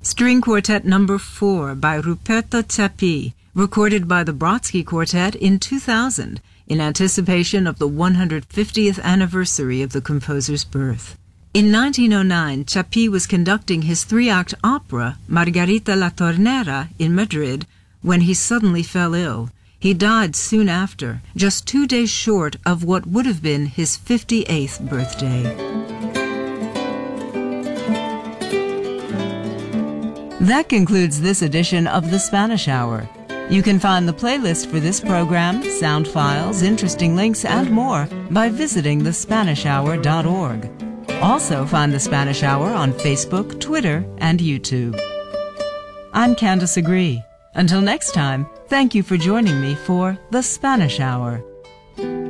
String Quartet No. 4 by Ruperto Chapí, recorded by the Brodsky Quartet in 2000 in anticipation of the 150th anniversary of the composer's birth. In 1909, Chapí was conducting his three-act opera, Margarita la Tornera, in Madrid when he suddenly fell ill. He died soon after, just 2 days short of what would have been his 58th birthday. That concludes this edition of The Spanish Hour. You can find the playlist for this program, sound files, interesting links, and more by visiting thespanishhour.org. Also find The Spanish Hour on Facebook, Twitter, and YouTube. I'm Candace Agree. Until next time, thank you for joining me for The Spanish Hour.